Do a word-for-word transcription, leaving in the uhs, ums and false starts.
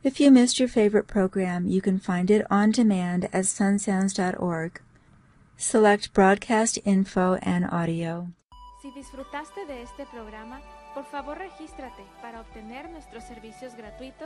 If you missed your favorite program, you can find it on demand at sun sounds dot org. Select Broadcast Info and Audio. Si disfrutaste de este programa, por favor regístrate para obtener nuestros servicios gratuitos